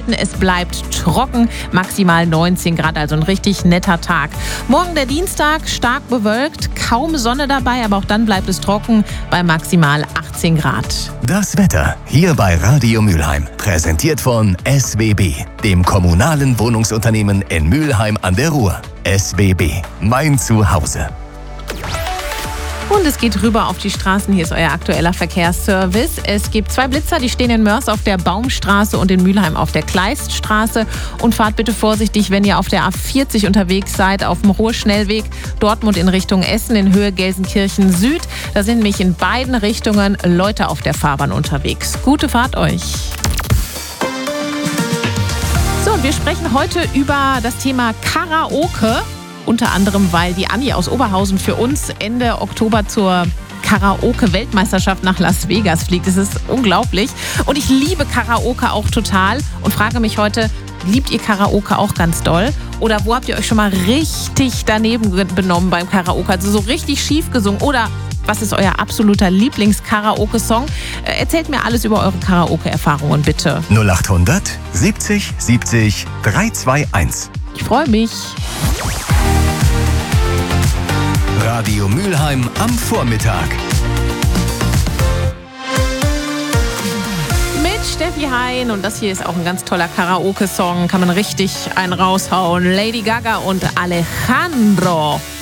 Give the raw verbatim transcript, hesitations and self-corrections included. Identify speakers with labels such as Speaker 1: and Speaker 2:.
Speaker 1: Minuten. Es bleibt trocken, maximal neunzehn Grad, also ein richtig netter Tag. Morgen der Dienstag, stark bewölkt, kaum Sonne dabei, aber auch dann bleibt es trocken bei maximal achtzehn Grad.
Speaker 2: Das Wetter hier bei Radio Mülheim, präsentiert von S W B, dem kommunalen Wohnungsunternehmen in Mülheim an der Ruhr. S W B, mein Zuhause.
Speaker 1: Und es geht rüber auf die Straßen. Hier ist euer aktueller Verkehrsservice. Es gibt zwei Blitzer, die stehen in Mörs auf der Baumstraße und in Mülheim auf der Kleiststraße. Und fahrt bitte vorsichtig, wenn ihr auf der A vierzig unterwegs seid, auf dem Ruhrschnellweg Dortmund in Richtung Essen in Höhe Gelsenkirchen Süd. Da sind nämlich in beiden Richtungen Leute auf der Fahrbahn unterwegs. Gute Fahrt euch! So, und wir sprechen heute über das Thema Karaoke. Unter anderem, weil die Anni aus Oberhausen für uns Ende Oktober zur Karaoke-Weltmeisterschaft nach Las Vegas fliegt. Das ist unglaublich. Und ich liebe Karaoke auch total und frage mich heute, liebt ihr Karaoke auch ganz doll? Oder wo habt ihr euch schon mal richtig daneben benommen beim Karaoke? Also so richtig schief gesungen? Oder was ist euer absoluter Lieblings-Karaoke-Song? Erzählt mir alles über eure Karaoke-Erfahrungen, bitte.
Speaker 2: null achthundert siebzig siebzig dreihunderteinundzwanzig.
Speaker 1: Ich freue mich.
Speaker 2: Radio Mülheim am Vormittag.
Speaker 1: Mit Steffi Hein, und das hier ist auch ein ganz toller Karaoke-Song, kann man richtig einen raushauen. Lady Gaga und Alejandro.